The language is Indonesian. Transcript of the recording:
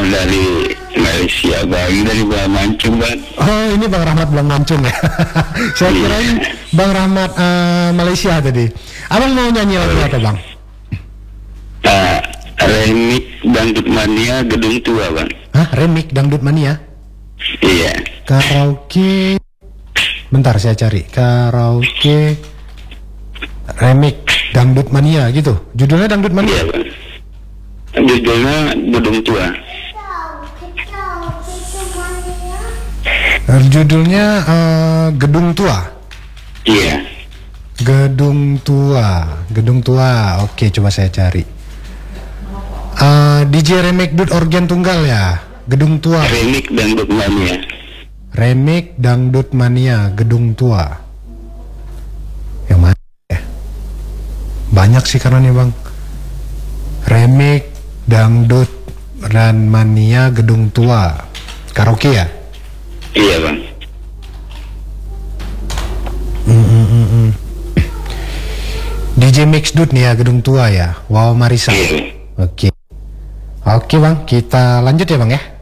dari Malaysia, Bang, dari Bang Mancung, Bang. Oh, ini Bang Rahmat Bang Mancung ya. Saya kirain Bang Rahmat Malaysia tadi. Abang mau nyanyi lagu apa, Bang? Remix Dangdut Mania Gedung Tua, Bang. Hah, remix Dangdut Mania? Iya. Karaoke. Bentar saya cari. Karaoke remix Dangdut Mania gitu. Judulnya Dangdut Mania. Iya, Bang. Judulnya Gedung Tua. Judulnya Gedung Tua. Iya. Gedung Tua. Gedung Tua. Oke, coba saya cari. DJ Remix Dut Organ Tunggal ya. Gedung Tua. Remix Dangdut Mania. Remix Dangdut Mania Gedung Tua. Yang mana ya? Banyak sih karena nih, Bang. Remix Dangdut dan Mania Gedung Tua. Karaoke ya? Iya, Bang. DJ Mix Dut nih ya, Gedung Tua ya. Wow Marisa. Iya. Oke. Oke, Bang, kita lanjut ya, Bang ya.